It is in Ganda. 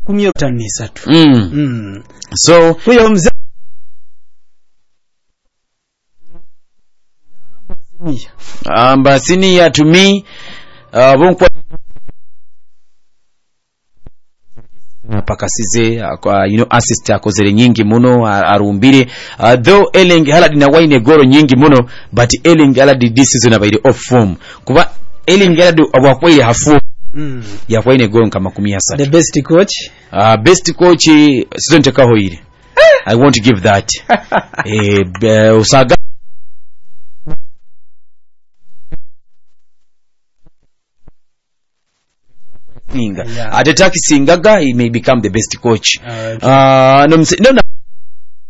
13. So huyo mzee senior to me bonkwa pakasize assist akozere nyingi muno arumbire though Erling Haaland na wine goro nyingi muno but Erling Haaland this season abaire off form kuba Erling Haaland abakwaire hafu yakwaine goro kama 10. the best coach season tekaho ile I want to give that usaga Atetaki Singaga, he may become the best coach. No